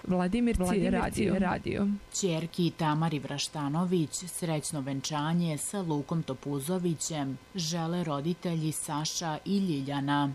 Vladimirci radio. Ćerki Tamari Vraštanović srećno venčanje sa Lukom Topuzovićem žele roditelji Saša i Ljiljana.